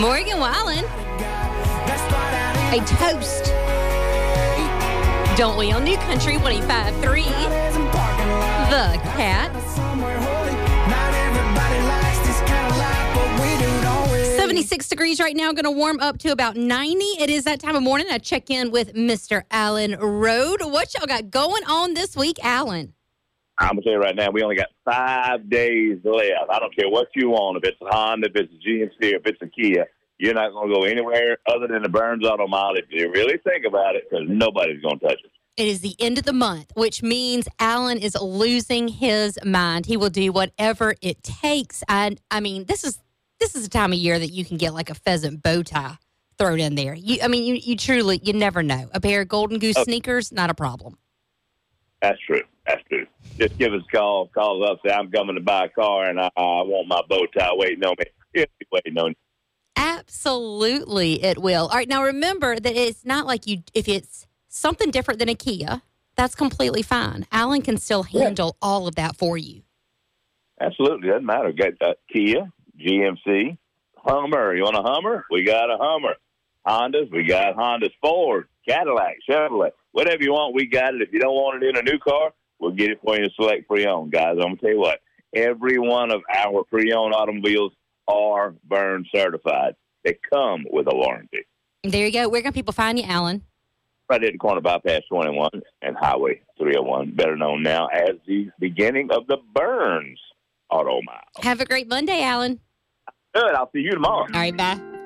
Morgan Wallen. A toast. Don't we on New Country 105.3? The Cat. 76 degrees right now, going to warm up to about 90. It is that time of morning. I check in with Mr. Alan Road. What y'all got going on this week, Alan? I'm going to tell you right now, we only got 5 days left. I don't care what you want, if it's a Honda, if it's a GMC, if it's a Kia. You're not going to go anywhere other than the Burns Auto Mall if you really think about it, because nobody's going to touch it. It is the end of the month, which means Alan is losing his mind. He will do whatever it takes. I mean, this is a time of year that you can get like a pheasant bow tie thrown in there. You truly, you never know. A pair of Golden Goose sneakers, not a problem. That's true. Just give us a call. Call us up, say, I'm coming to buy a car, and I want my bow tie waiting on me. It'll be waiting on you. Absolutely, it will. All right, now remember that it's not like if it's something different than a Kia, that's completely fine. Alan can still handle all of that for you. Absolutely. Doesn't matter. Got Kia, GMC, Hummer. You want a Hummer? We got a Hummer. Hondas, we got Hondas. Ford, Cadillac, Chevrolet. Whatever you want, we got it. If you don't want it in a new car, we'll get it for you in select pre-owned, guys. I'm going to tell you what. Every one of our pre-owned automobiles are Burn certified. They come with a warranty. There you go. Where can people find you, Alan? Right at the corner of Bypass 21 and Highway 301, better known now as the beginning of the Burns Auto Mile. Have a great Monday, Alan. Good. I'll see you tomorrow. All right, bye.